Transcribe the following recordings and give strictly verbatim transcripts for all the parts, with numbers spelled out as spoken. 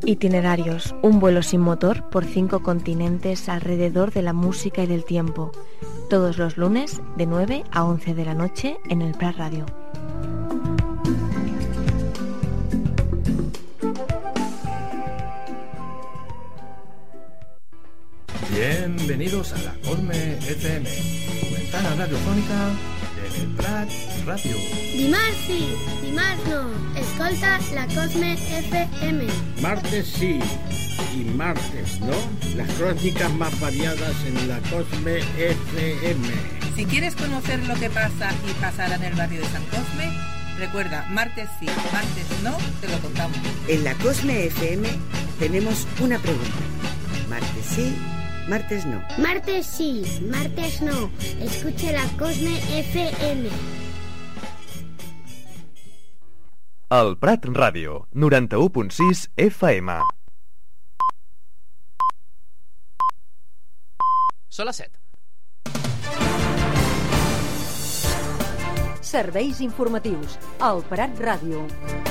Itinerarios, un vuelo sin motor por cinco continentes alrededor de la música y del tiempo. Todos los lunes de nueve a once de la noche en el Prat Radio. Bienvenidos a la Cosme F M, tu ventana radiofónica en el Prat Radio. Dimarts sí, dimarts no. Escolta la Cosme F M. Martes sí y martes no. Las crónicas más variadas en la Cosme F M. Si quieres conocer lo que pasa y pasará en el barrio de San Cosme, recuerda, martes sí, martes no, te lo contamos. En la Cosme F M tenemos una pregunta. Martes sí, martes no. Martes sí, martes no. Escuche la Cosme F M. El Prat Ràdio, noranta-u punt sis F M. Són les set. Serveis informatius. El Prat Ràdio.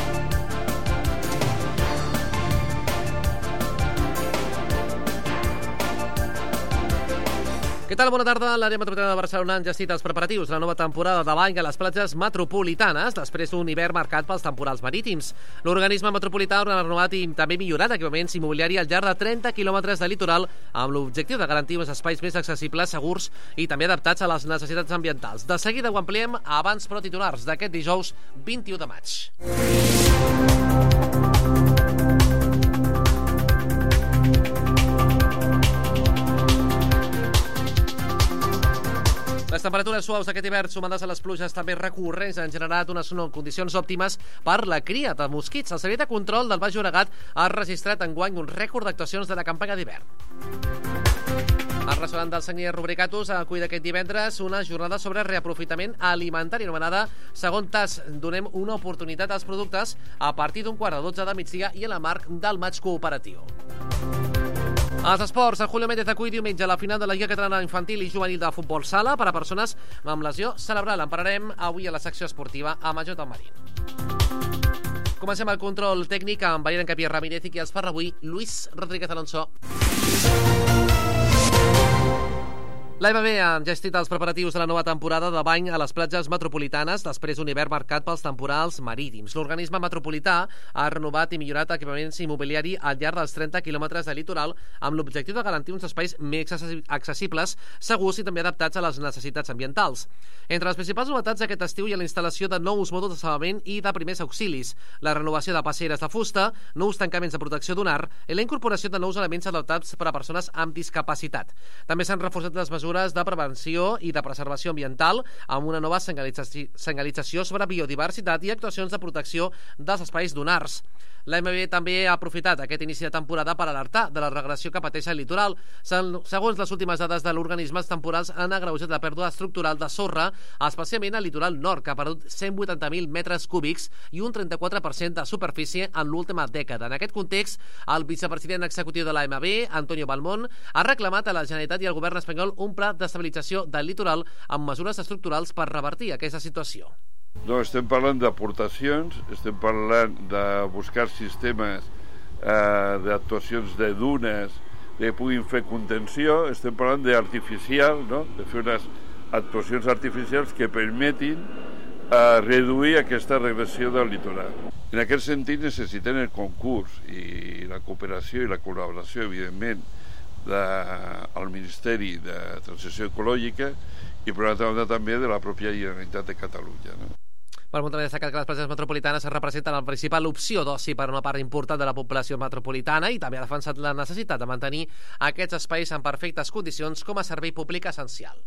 Què tal? Bona tarda. L'àrea metropolitana de Barcelona ha enllestit els preparatius de la nova temporada de bany a les platges metropolitanes després d'un hivern marcat pels temporals marítims. L'organisme metropolità ha renovat i també millorat equipaments immobiliari al llarg de trenta quilòmetres de litoral amb l'objectiu de garantir uns espais més accessibles, segurs i també adaptats a les necessitats ambientals. De seguida ho ampliem abans, però titulars d'aquest dijous vint-i-u de maig. Les temperatures suaus d'aquest hivern sumades a les pluges també recurrents han generat unes condicions òptimes per la cria de mosquits. El Servei de Control del Baix Llobregat ha registrat enguany un rècord d'actuacions de la campanya d'hivern. El restaurant del Sagnier Rubricatus acull aquest divendres una jornada sobre reaprofitament alimentari anomenada Segon Tas. Donem una oportunitat als productes a partir d'un quart de dotze de migdia i en la marc del maig cooperatiu. Als esports, el Julio Méndez acull diumenge la final de la Lliga Catalana Infantil i Juvenil de Futbol Sala per a persones amb lesió cerebral. En parlarem avui a la secció esportiva a Major del Marín. Comencem el control tècnic amb Valera Encapié Ramírez i qui els parla avui, Luis Rodríguez Alonso. L'A M B ha enllestit els preparatius de la nova temporada de bany a les platges metropolitanes després d'un hivern marcat pels temporals marítims. L'organisme metropolità ha renovat i millorat equipaments immobiliari al llarg dels trenta quilòmetres de litoral amb l'objectiu de garantir uns espais més accessibles, segurs i també adaptats a les necessitats ambientals. Entre les principals novetats d'aquest estiu hi ha la instal·lació de nous mòduls de salvament i de primers auxilis, la renovació de passeres de fusta, nous tancaments de protecció dunar i la incorporació de nous elements adaptats per a persones amb discapacitat. També s'han reforçat les mesures de prevenció i de preservació ambiental amb una nova senyalització sobre biodiversitat i actuacions de protecció dels espais dunars. L'A M B també ha aprofitat aquest inici de temporada per alertar de la regressió que pateix el litoral. Segons les últimes dades de l'organisme, els temporals han agreujat la pèrdua estructural de sorra, especialment al litoral nord, que ha perdut cent vuitanta mil metres cúbics i un trenta-quatre per cent de superfície en l'última dècada. En aquest context, el vicepresident executiu de l'A M B, Antonio Balmón, ha reclamat a la Generalitat i al govern espanyol un pla d'estabilització del litoral amb mesures estructurals per revertir aquesta situació. No, estem parlant d'aportacions, estem parlant de buscar sistemes eh, d'actuacions de dunes que puguin fer contenció, estem parlant d'artificial, no? De fer unes actuacions artificials que permetin eh, reduir aquesta regressió del litoral. En aquest sentit necessitem el concurs i la cooperació i la col·laboració, evidentment, del Ministeri de Transició Ecològica i per altra banda també de la pròpia Generalitat de Catalunya, no? Balmón també ha destacat que les platges metropolitanes representen la principal opció d'oci per a una part important de la població metropolitana i també ha defensat la necessitat de mantenir aquests espais en perfectes condicions com a servei públic essencial.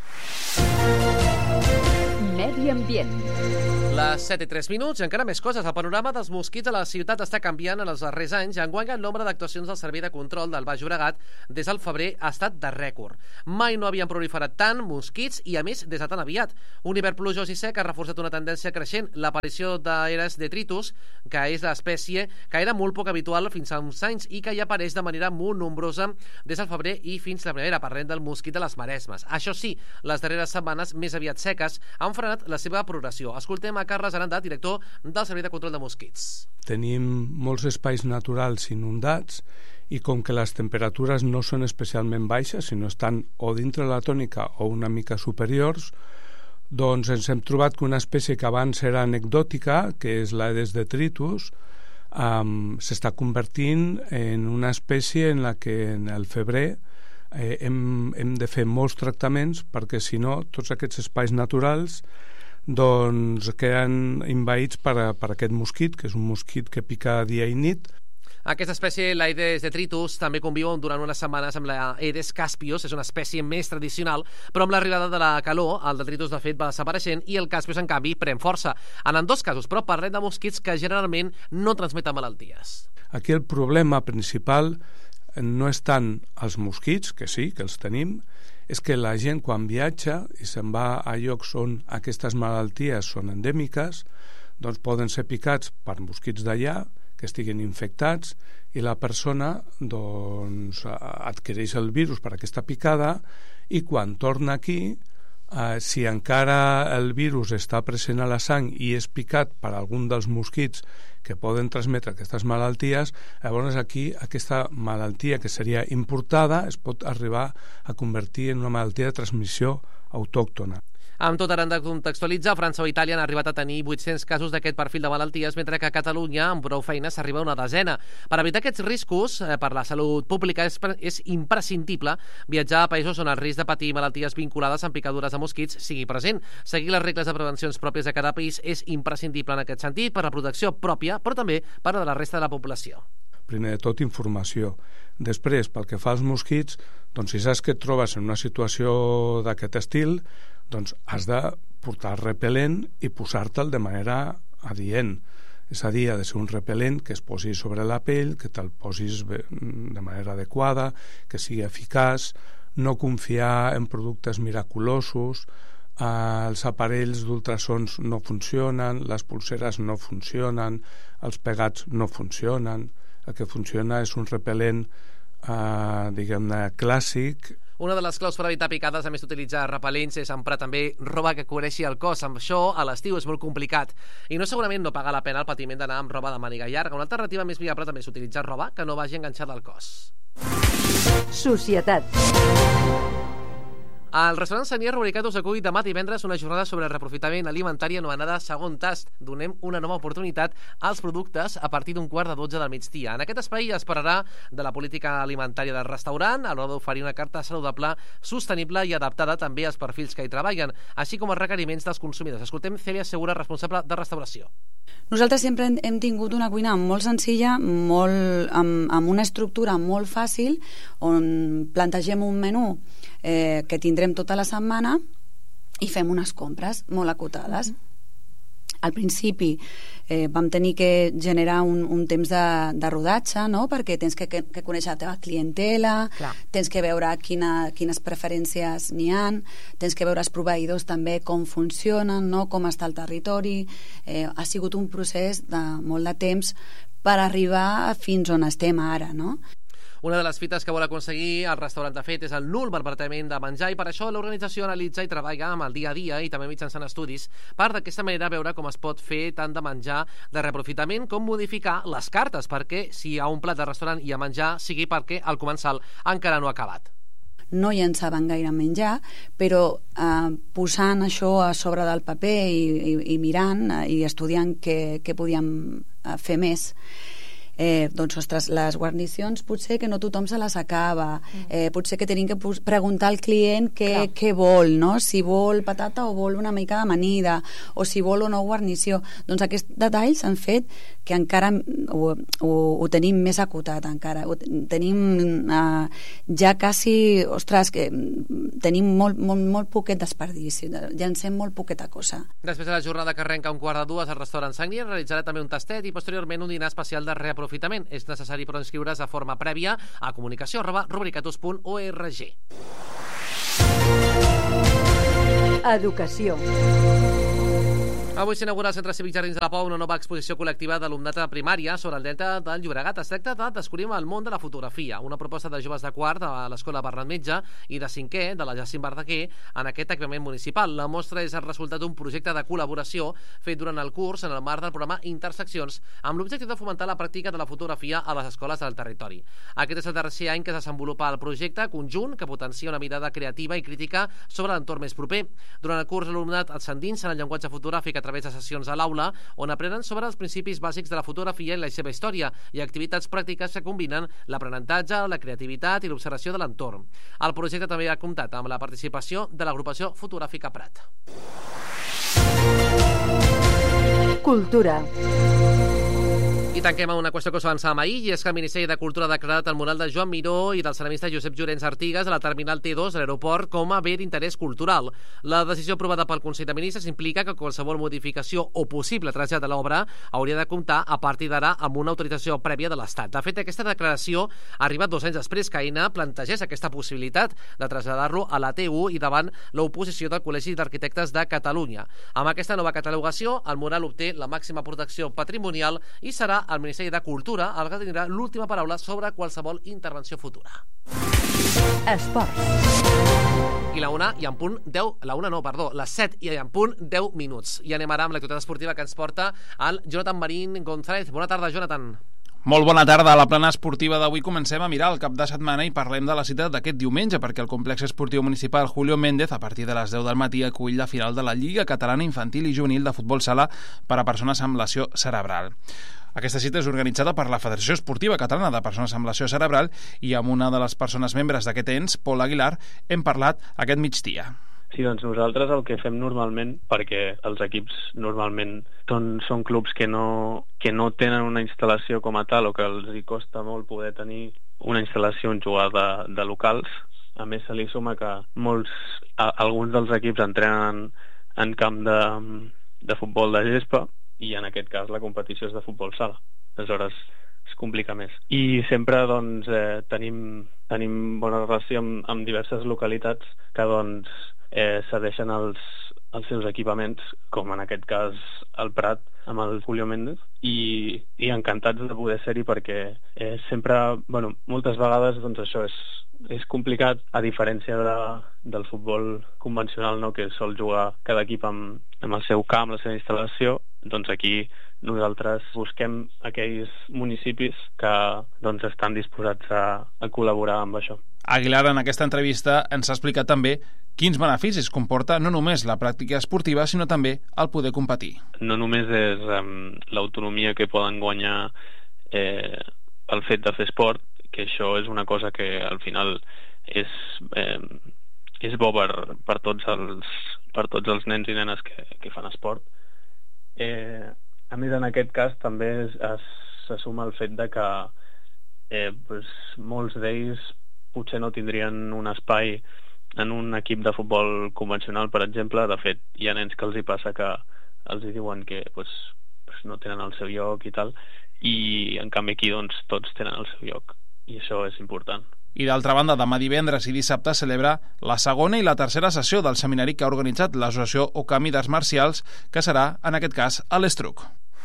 Medi ambient. Les set i tres minuts, encara més coses. El panorama dels mosquits a la ciutat està canviant en els darrers anys. Enguany el nombre d'actuacions del Servei de Control del Baix Llobregat des del febrer ha estat de rècord. Mai no havien proliferat tant mosquits i, a més, des de tan aviat. Un hivern plujós i sec ha reforçat una tendència creixent, l'aparició d'Aedes detritus, que és l'espècie que era molt poc habitual fins a uns anys i que ja apareix de manera molt nombrosa des del febrer i fins la primavera. Parlem del mosquit de les Maresmes. Això sí, les darreres setmanes més aviat seques han frenat explicat la seva progressió. Escoltem a Carles Arandat, director del Servei de Control de Mosquits. Tenim molts espais naturals inundats i com que les temperatures no són especialment baixes, sinó estan o dintre la tònica o una mica superiors, doncs ens hem trobat que una espècie que abans era anecdòtica, que és l'Aedes detritus, um, s'està convertint en una espècie en la que en el febrer eh, hem, hem de fer molts tractaments perquè si no tots aquests espais naturals doncs queden envaïts per, a, per aquest mosquit, que és un mosquit que pica dia i nit. Aquesta espècie, l'Aedes detritus, també conviu durant unes setmanes amb l'Aedes caspios, és una espècie més tradicional, però amb l'arribada de la calor, el detritus de fet va desapareixent i el caspios, en canvi, pren força. En ambdós casos, però, parlem de mosquits que generalment no transmeten malalties. Aquí el problema principal no és tant els mosquits, que sí, que els tenim, és que la gent quan viatja i se'n va a llocs on aquestes malalties són endèmiques, doncs poden ser picats per mosquits d'allà, que estiguin infectats i la persona doncs, adquireix el virus per aquesta picada i quan torna aquí, eh, si encara el virus està present a la sang i és picat per algun dels mosquits que poden transmetre aquestes malalties, llavors aquí aquesta malaltia que seria importada es pot arribar a convertir en una malaltia de transmissió autòctona. Amb tot arran de contextualitzar, França o Itàlia han arribat a tenir vuit-cents casos d'aquest perfil de malalties, mentre que a Catalunya, amb prou feines, s'arriba a una desena. Per evitar aquests riscos eh, per la salut pública és, és imprescindible viatjar a països on el risc de patir malalties vinculades amb picadures de mosquits sigui present. Seguir les regles de prevencions pròpies de cada país és imprescindible en aquest sentit per la protecció pròpia, però també per a la resta de la població. Primer de tot, informació. Després, pel que fa als mosquits, doncs si saps que et trobes en una situació d'aquest estil, doncs has de portar repel·lent i posar-te'l de manera adient. És a dir, ha de ser un repel·lent que es posi sobre la pell, que te'l posis de manera adequada, que sigui eficaç, no confiar en productes miraculosos, eh, els aparells d'ultrasons no funcionen, les pulseres no funcionen, els pegats no funcionen. El que funciona és un repel·lent, eh, diguem-ne, clàssic. Una de les claus per evitar picades, a més d'utilitzar repel·lents, és emprar també roba que cobreixi el cos. Amb això, a l'estiu és molt complicat. I no segurament no paga la pena el patiment d'anar amb roba de màniga llarga. Una alternativa més viable també és utilitzar roba que no vagi enganxada al cos. Societat. El restaurant Sanier Rubricat us acull demà divendres una jornada sobre reprofitament alimentari anomenada Segon Tast. Donem una nova oportunitat als productes a partir d'un quart de dotze del migdia. En aquest espai es parlarà de la política alimentària del restaurant a l'hora d'oferir una carta saludable, sostenible i adaptada també als perfils que hi treballen, així com als requeriments dels consumidors. Escoltem Cèlia Segura, responsable de restauració. Nosaltres sempre hem tingut una cuina molt senzilla, molt, amb, amb una estructura molt fàcil, on plantegem un menú eh, que tindrem tota la setmana i fem unes compres molt acotades. Al principi eh, vam tenir que generar un, un temps de, de rodatge, no? Perquè tens que, que, que conèixer la teva clientela, Clar. tens que veure quina, quines preferències n'hi ha, tens que veure els proveïdors també com funcionen, no? Com està el territori. Eh, ha sigut un procés de molt de temps per arribar fins on estem ara, no? Una de les fites que vol aconseguir el restaurant, de fet, és el nul malbaratament de menjar i per això l'organització analitza i treballa amb el dia a dia i també mitjançant estudis per d'aquesta manera veure com es pot fer tant de menjar de reaprofitament com modificar les cartes perquè si hi ha un plat de restaurant i a menjar sigui perquè el comensal encara no ha acabat. No llançaven gaire menjar, però eh, posant això a sobre del paper i, i, i mirant eh, i estudiant què, què podíem eh, fer més, Eh, doncs, ostres, les guarnicions potser que no tothom se les acaba, eh, potser que tenim que preguntar al client què, què vol, no? Si vol patata o vol una mica d'amanida, o si vol o no guarnició. Doncs aquests detalls han fet que encara ho, ho, ho tenim més acotat encara. Ho tenim eh, ja quasi, ostres, que tenim molt, molt, molt poquet desperdici, llancem molt poqueta cosa. Després de la jornada que arrenca un quart de dues al restaurant Sagnier, realitzarà també un tastet i posteriorment un dinar especial de reaprofitament. És necessari però inscriure's de forma prèvia a comunicació arroba rubricatus punt org. Educació. Avui s'inaugura al Centre Cívic Jardins de la Pau una nova exposició col·lectiva d'alumnat de primària sobre el delta del Llobregat. Es tracta de Descobrim el món de la fotografia, una proposta de joves de quart de l'Escola Bernat Metge i de cinquè de la Jacint Verdaguer en aquest equipament municipal. La mostra és el resultat d'un projecte de col·laboració fet durant el curs en el marc del programa Interseccions amb l'objectiu de fomentar la pràctica de la fotografia a les escoles del territori. Aquest és el tercer any que es desenvolupa el projecte conjunt que potencia una mirada creativa i crítica sobre l'entorn més proper. Durant el curs l'alumnat s'endinsa en el llenguatge fotogràfic a través de sessions a l'aula on aprenen sobre els principis bàsics de la fotografia i la seva història i activitats pràctiques que combinen l'aprenentatge, la creativitat i l'observació de l'entorn. El projecte també ha comptat amb la participació de l'agrupació fotogràfica Prat. Cultura. I tanquem amb una qüestió que us avançàvem ahir, i és que el Ministeri de Cultura ha declarat el mural de Joan Miró i del ceramista Josep Llorenç Artigas a la terminal T dos de l'aeroport com a bé d'interès cultural. La decisió aprovada pel Consell de Ministres implica que qualsevol modificació o possible trasllat de l'obra hauria de comptar a partir d'ara amb una autorització prèvia de l'Estat. De fet, aquesta declaració ha arribat dos anys després que Aina plantegés aquesta possibilitat de traslladar-lo a la T u i davant l'oposició del Col·legi d'Arquitectes de Catalunya. Amb aquesta nova catalogació, el mural obté la màxima protecció patrimonial i serà el Ministeri de Cultura el que tindrà l'última paraula sobre qualsevol intervenció futura. Esports. I la una i en punt deu, la una no, perdó, les set i en punt deu minuts. I anem ara amb l'activitat esportiva que ens porta el Jonathan Marín González. Bona tarda, Jonathan. Molt bona tarda. A la plana esportiva d'avui comencem a mirar el cap de setmana i parlem de la cita d'aquest diumenge, perquè el complex esportiu municipal Julio Méndez, a partir de les deu del matí, acull la final de la Lliga Catalana Infantil i Juvenil de Futbol Sala per a persones amb lesió cerebral. Aquesta cita és organitzada per la Federació Esportiva Catalana de Persones amb Lesió Cerebral i amb una de les persones membres d'aquest ens, Pol Aguilar, hem parlat aquest migdia. Sí, doncs nosaltres el que fem normalment, perquè els equips normalment són, són clubs que no, que no tenen una instal·lació com a tal o que els hi costa molt poder tenir una instal·lació on jugar de, de locals. A més, se li suma que molts, a, alguns dels equips entrenen en, en camp de, de futbol de gespa i en aquest cas la competició és de futbol sala. Aleshores es complica més. I sempre doncs, eh, tenim, tenim bona relació amb, amb diverses localitats que doncs, eh, cedeixen els, els seus equipaments, com en aquest cas el Prat, amb el Julio Méndez, i, i encantats de poder ser-hi perquè eh, sempre, bueno, moltes vegades doncs això és, és complicat, a diferència de, del futbol convencional, no?, que sol jugar cada equip amb, amb el seu camp, la seva instal·lació. Doncs aquí nosaltres busquem aquells municipis que doncs, estan disposats a, a col·laborar amb això. Aguilar en aquesta entrevista ens ha explicat també quins beneficis comporta no només la pràctica esportiva, sinó també el poder competir. No només és um, l'autonomia que poden guanyar eh, el fet de fer esport, que això és una cosa que al final és, eh, és bo per, per, tots els, per tots els nens i nenes que, que fan esport. Eh, a més, en aquest cas també es, es, se suma el fet de que eh, pues, molts d'ells potser no tindrien un espai en un equip de futbol convencional, per exemple. De fet, hi ha nens que els hi passa que els hi diuen que pues, pues, no tenen el seu lloc i tal, i en canvi aquí doncs, tots tenen el seu lloc, i això és important. I d'altra banda, demà divendres i dissabte celebra la segona i la tercera sessió del seminari que ha organitzat l'associació Ocami d'Arts Marcials, que serà, en aquest cas, a l'Estruc.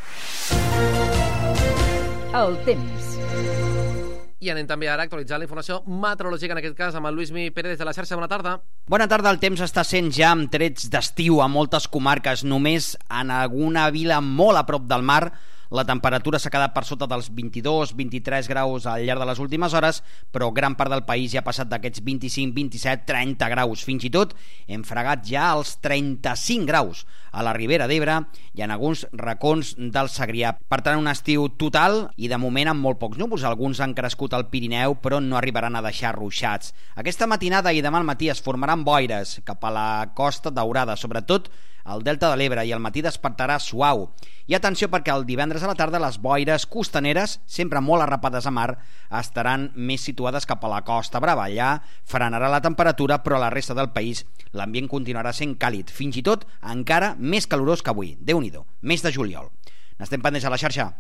El temps. I anem també ara a actualitzar la informació meteorològica, en aquest cas amb el Lluïsmi Pérez de la xarxa. Bona tarda. Bona tarda. El temps està sent ja amb trets d'estiu a moltes comarques. Només en alguna vila molt a prop del mar la temperatura s'ha quedat per sota dels vint-i-dos vint-i-tres graus al llarg de les últimes hores, però gran part del país ja ha passat d'aquests vint-i-cinc, vint-i-set, trenta graus. Fins i tot hem fregat ja els trenta-cinc graus a la Ribera d'Ebre i en alguns racons del Segrià. Per tant, un estiu total i de moment amb molt pocs núvols. Alguns han crescut al Pirineu, però no arribaran a deixar ruixats. Aquesta matinada i demà al matí es formaran boires cap a la Costa Daurada, sobretot al Delta de l'Ebre, i al matí despertarà suau. I atenció, perquè el divendres a la tarda les boires costaneres, sempre molt arrapades a mar, estaran més situades cap a la Costa Brava. Allà frenarà la temperatura, però a la resta del país l'ambient continuarà sent càlid, fins i tot encara més calorós que avui. Déu-n'hi-do, mes de juliol. N'estem pendents a la xarxa.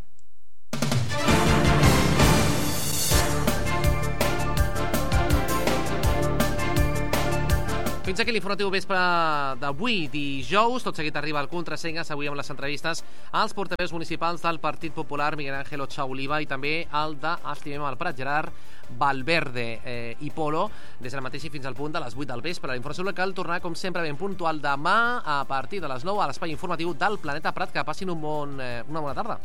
fins aquí l'informatiu vespre d'avui, dijous. Tot seguit arriba el Contrasengues, avui amb les entrevistes als portaveus municipals del Partit Popular, Miguel Ángel Ocha Oliva, i també el de Estimem el Prat, Gerard Valverde eh, i Polo, des del mateix i fins al punt de les vuit del vespre. La informació local tornarà, com sempre, ben puntual demà a partir de les nou a l'espai informatiu del Planeta Prat. Que passin un bon, eh, una bona tarda.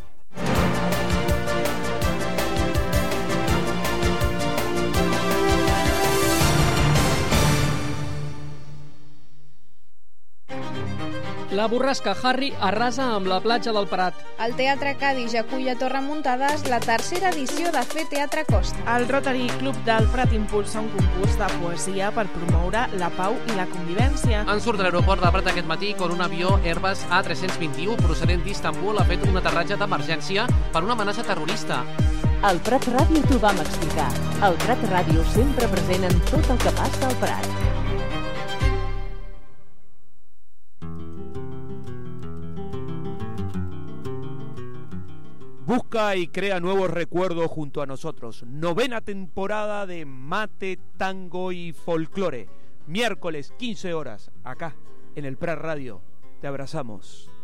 La borrasca Harry arrasa amb la platja del Prat. El Teatre Cadis acull a Torremuntades la tercera edició de Fer Teatre Costa. El Rotary Club del Prat impulsa un concurs de poesia per promoure la pau i la convivència. En surt de l'aeroport del Prat aquest matí quan un avió Airbus A tres cents vint i u procedent d'Istanbul ha fet un aterratge d'emergència per una amenaça terrorista. Al Prat Ràdio t'ho vam explicar. Al Prat Ràdio sempre present en tot el que passa al Prat. Busca y crea nuevos recuerdos junto a nosotros. Novena temporada de Mate, Tango y Folclore. Miércoles, quince horas, acá, en el Prat Radio. Te abrazamos.